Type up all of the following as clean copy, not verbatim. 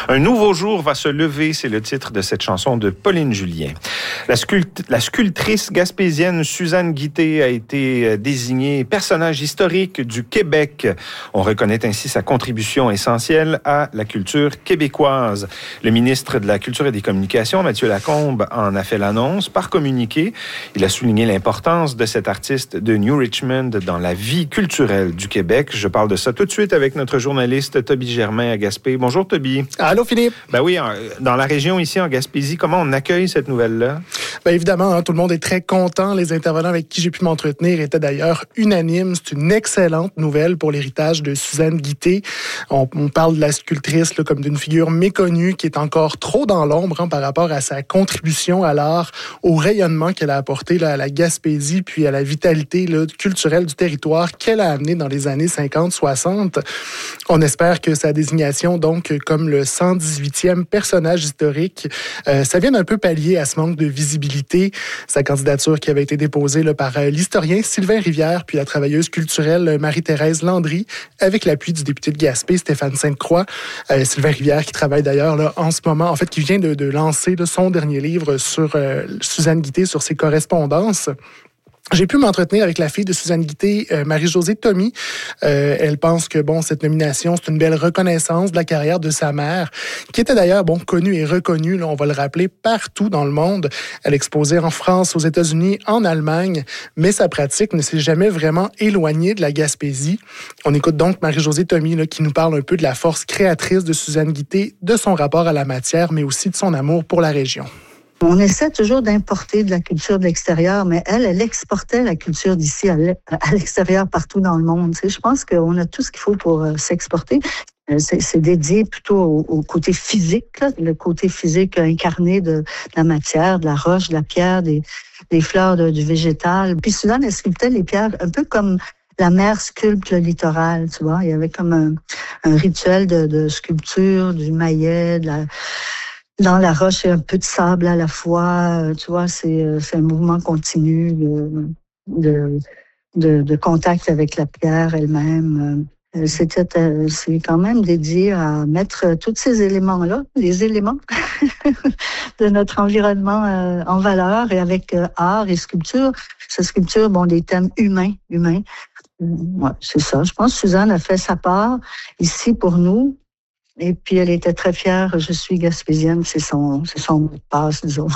Un nouveau jour va se lever, c'est le titre de cette chanson de Pauline Julien. La sculptrice gaspésienne Suzanne Guitté a été désignée personnage historique du Québec. On reconnaît ainsi sa contribution essentielle à la culture québécoise. Le ministre de la Culture et des Communications, Mathieu Lacombe, en a fait l'annonce par communiqué. Il a souligné l'importance de cet artiste de New Richmond dans la vie culturelle du Québec. Je parle de ça tout de suite avec notre journaliste Toby Germain à Gaspé. Bonjour Toby. Allô Philippe. Ben oui, dans la région ici en Gaspésie, comment on accueille cette nouvelle-là? Bien évidemment, tout le monde est très content. Les intervenants avec qui j'ai pu m'entretenir étaient d'ailleurs unanimes. C'est une excellente nouvelle pour l'héritage de Suzanne Guitté. On parle de la sculptrice comme d'une figure méconnue qui est encore trop dans l'ombre par rapport à sa contribution à l'art, au rayonnement qu'elle a apporté à la Gaspésie, puis à la vitalité culturelle du territoire qu'elle a amené dans les années 50-60. On espère que sa désignation, donc, comme le 118e personnage historique, ça vient un peu pallier à ce manque de visibilité. Sa candidature qui avait été déposée par l'historien Sylvain Rivière, puis la travailleuse culturelle Marie-Thérèse Landry, avec l'appui du député de Gaspé, Stéphane Sainte-Croix. Sylvain Rivière qui travaille d'ailleurs en ce moment, en fait, qui vient de lancer son dernier livre sur Suzanne Guitté, sur ses correspondances. J'ai pu m'entretenir avec la fille de Suzanne Guitté, Marie-Josée Thomy. Elle pense que cette nomination, c'est une belle reconnaissance de la carrière de sa mère, qui était d'ailleurs connue et reconnue, on va le rappeler, partout dans le monde. Elle exposait en France, aux États-Unis, en Allemagne, mais sa pratique ne s'est jamais vraiment éloignée de la Gaspésie. On écoute donc Marie-Josée Thomy qui nous parle un peu de la force créatrice de Suzanne Guitté, de son rapport à la matière, mais aussi de son amour pour la région. On essaie toujours d'importer de la culture de l'extérieur, mais elle exportait la culture d'ici à l'extérieur partout dans le monde. Je pense qu'on a tout ce qu'il faut pour s'exporter. C'est dédié plutôt au côté physique, le côté physique incarné de la matière, de la roche, de la pierre, des fleurs, du végétal. Puis Suzanne, elle sculptait les pierres un peu comme la mer sculpte le littoral, tu vois. Il y avait comme un rituel de sculpture, du maillet, dans la roche et un peu de sable à la fois, tu vois, c'est un mouvement continu de contact avec la pierre elle-même. C'est quand même dédié à mettre tous ces éléments-là, les éléments de notre environnement en valeur et avec art et sculpture. Cette sculpture, des thèmes humains. Ouais, c'est ça. Je pense que Suzanne a fait sa part ici pour nous. Et puis, elle était très fière. Je suis gaspésienne. C'est son mot de passe, disons.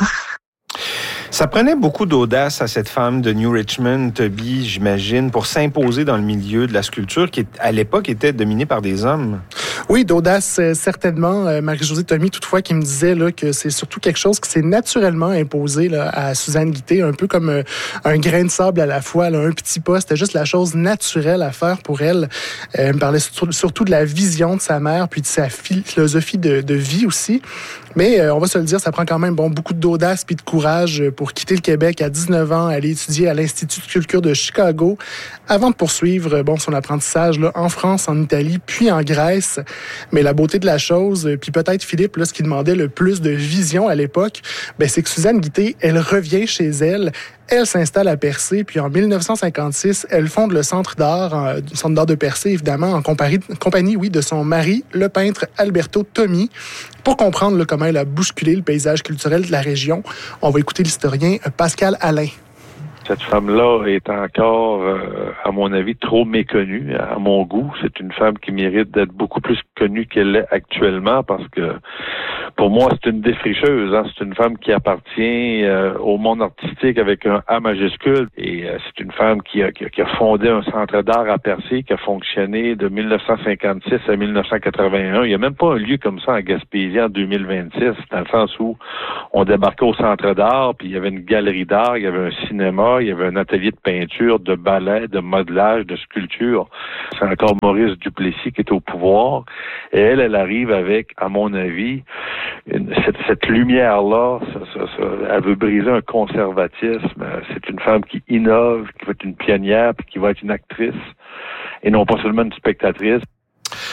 Ça prenait beaucoup d'audace à cette femme de New Richmond, Toby, j'imagine, pour s'imposer dans le milieu de la sculpture qui, à l'époque, était dominé par des hommes. Oui, d'audace, certainement. Marie-Josée Thomy, toutefois, qui me disait que c'est surtout quelque chose qui s'est naturellement imposé à Suzanne Guitté, un peu comme un grain de sable à la fois, un petit pas. C'était juste la chose naturelle à faire pour elle. Elle me parlait surtout de la vision de sa mère, puis de sa philosophie de vie aussi. Mais on va se le dire, ça prend quand même beaucoup d'audace puis de courage pour quitter le Québec à 19 ans, aller étudier à l'Institut de culture de Chicago, avant de poursuivre son apprentissage en France, en Italie, puis en Grèce. Mais la beauté de la chose, puis peut-être Philippe, ce qui demandait le plus de vision à l'époque, c'est que Suzanne Guitté, elle revient chez elle. Elle s'installe à Percé, puis en 1956, elle fonde le Centre d'art de Percé, évidemment, en compagnie de son mari, le peintre Alberto Thomy. Pour comprendre comment elle a bousculé le paysage culturel de la région, on va écouter l'historien Pascal Alain. Cette femme-là est encore, à mon avis, trop méconnue, à mon goût. C'est une femme qui mérite d'être beaucoup plus connue qu'elle l'est actuellement parce que, pour moi, c'est une défricheuse. C'est une femme qui appartient au monde artistique avec un A majuscule. Et c'est une femme qui a fondé un centre d'art à Percé qui a fonctionné de 1956 à 1981. Il n'y a même pas un lieu comme ça en Gaspésie en 2026, dans le sens où on débarquait au centre d'art, puis il y avait une galerie d'art, il y avait un cinéma, il y avait un atelier de peinture, de ballet, de modelage, de sculpture. C'est encore Maurice Duplessis qui est au pouvoir. Et elle arrive avec, à mon avis, cette lumière-là. Elle veut briser un conservatisme. C'est une femme qui innove, qui va être une pionnière, puis qui va être une actrice, et non pas seulement une spectatrice.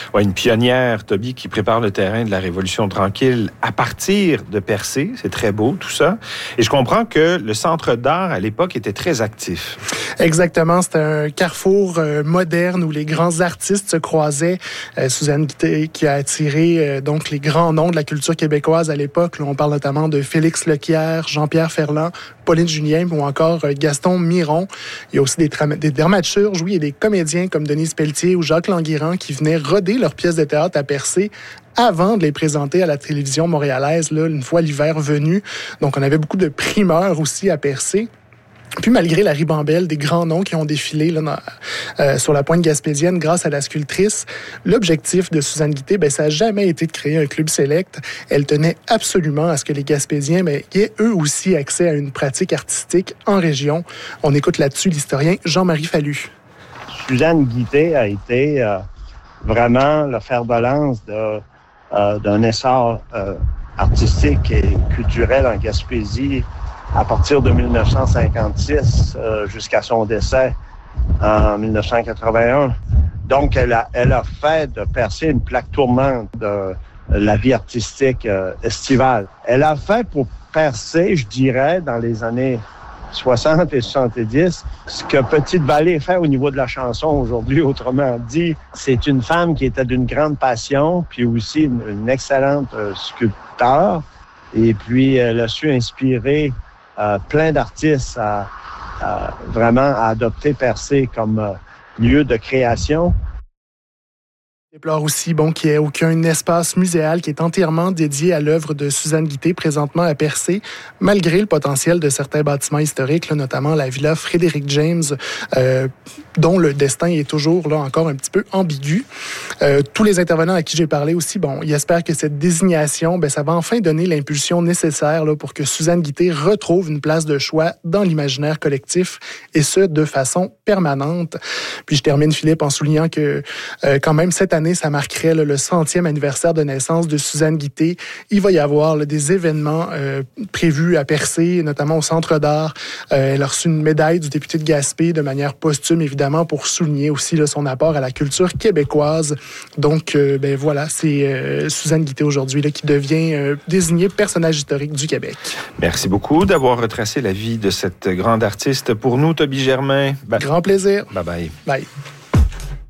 Ouais, une pionnière, Toby, qui prépare le terrain de la Révolution tranquille à partir de Percé. C'est très beau, tout ça. Et je comprends que le Centre d'art, à l'époque, était très actif. Exactement. C'était un carrefour moderne où les grands artistes se croisaient. Suzanne Guitté, qui a attiré donc les grands noms de la culture québécoise à l'époque. Là, on parle notamment de Félix Leclerc, Jean-Pierre Ferland, Pauline Julien ou encore Gaston Miron. Il y a aussi des dramaturges, oui, et des comédiens comme Denise Pelletier ou Jacques Languirand qui venaient roder leurs pièces de théâtre à Percé avant de les présenter à la télévision montréalaise, là, une fois l'hiver venu. Donc, on avait beaucoup de primeurs aussi à Percé. Puis malgré la ribambelle des grands noms qui ont défilé là, sur la pointe gaspésienne grâce à la sculptrice, l'objectif de Suzanne Guitté, ça n'a jamais été de créer un club select. Elle tenait absolument à ce que les Gaspésiens aient eux aussi accès à une pratique artistique en région. On écoute là-dessus l'historien Jean-Marie Fallu. Suzanne Guitté a été vraiment le fer de lance d'un essor artistique et culturel en Gaspésie à partir de 1956 jusqu'à son décès en 1981. Donc, elle a fait de Percé une plaque tournante de la vie artistique estivale. Elle a fait pour Percé, je dirais, dans les années 60 et 70, ce que Petite-Vallée fait au niveau de la chanson aujourd'hui. Autrement dit, c'est une femme qui était d'une grande passion, puis aussi une excellente sculpteur. Et puis, elle a su inspirer plein d'artistes à vraiment adopter Percé comme lieu de création. Il déplore aussi qu'il n'y ait aucun espace muséal qui est entièrement dédié à l'œuvre de Suzanne Guitté, présentement à Percé, malgré le potentiel de certains bâtiments historiques, là, notamment la villa Frédéric James, dont le destin est toujours là encore un petit peu ambigu. Tous les intervenants à qui j'ai parlé aussi, ils espèrent que cette désignation, ça va enfin donner l'impulsion nécessaire là, pour que Suzanne Guitté retrouve une place de choix dans l'imaginaire collectif, et ce, de façon permanente. Puis je termine, Philippe, en soulignant que quand même cette année, ça marquerait le 100e anniversaire de naissance de Suzanne Guitté. Il va y avoir des événements prévus à Percé, notamment au Centre d'art. Elle a reçu une médaille du député de Gaspé de manière posthume, évidemment, pour souligner aussi son apport à la culture québécoise. Donc, voilà, c'est Suzanne Guitté aujourd'hui qui devient désignée personnage historique du Québec. Merci beaucoup d'avoir retracé la vie de cette grande artiste pour nous, Toby Germain. Grand plaisir. Bye-bye. Bye.